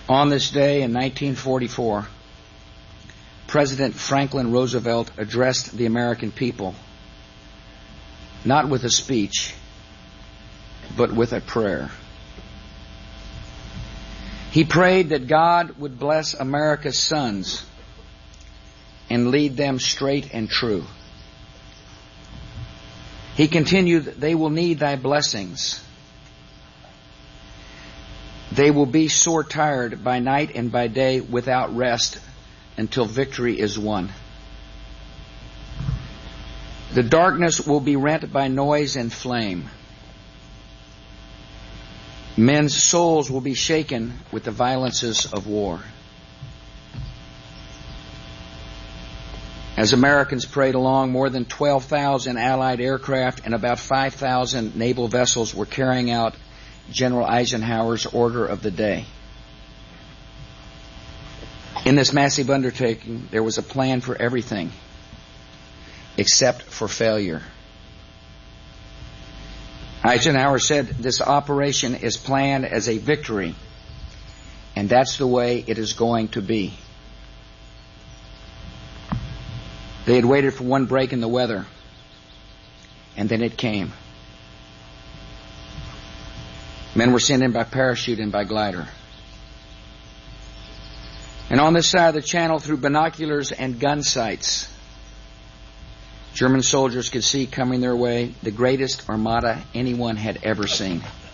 On this day in 1944, President Franklin Roosevelt addressed the American people, not with a speech, but with a prayer. He prayed that God would bless America's sons and lead them straight and true. He continued, "They will need thy blessings. They will be sore tired by night and by day without rest until victory is won. The darkness will be rent by noise and flame. Men's souls will be shaken with the violences of war." As Americans prayed along, more than 12,000 Allied aircraft and about 5,000 naval vessels were carrying out General Eisenhower's order of the day. In this massive undertaking, there was a plan for everything except for failure. Eisenhower said, "This operation is planned as a victory, and that's the way it is going to be." They had waited for one break in the weather, and then it came. Men were sent in by parachute and by glider. And on this side of the channel, through binoculars and gun sights, German soldiers could see coming their way the greatest armada anyone had ever seen.